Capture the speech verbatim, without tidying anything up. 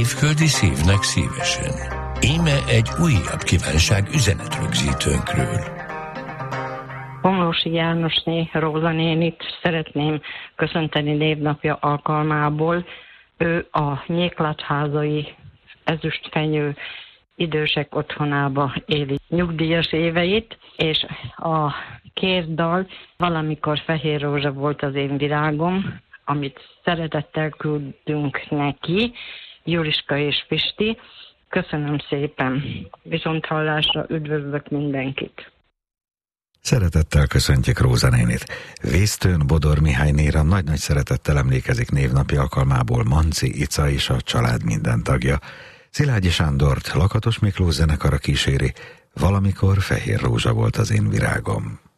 Évföldi szívnek szívesen. Íme egy újabb kívánság üzenetrögzítőnkről. Komlósi Jánosné Róza nénit szeretném köszönteni névnapja alkalmából. Ő a Nyéklatházai Ezüstfenyő idősek otthonába éli nyugdíjas éveit, és a két dal Valamikor fehér rózsa volt az én virágom, amit szeretettel küldünk neki, Juliska és Pisti. Köszönöm szépen. Viszonthallásra, üdvözlök mindenkit. Szeretettel köszöntjük Róza nénit. Vésztőn Bodor Mihály néra nagy-nagy szeretettel emlékezik névnapi alkalmából Manci Ica és a család minden tagja. Szilágyi Sándort Lakatos Miklós zenekara kíséri, Valamikor fehér rózsa volt az én virágom.